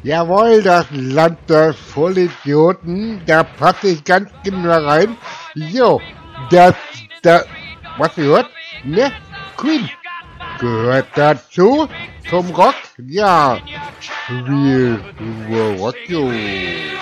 Jawohl, das Land der Vollidioten, da passe ich ganz genau rein. Jo, was gehört? Ne? Queen gehört dazu, zum Rock, ja. We will rock you.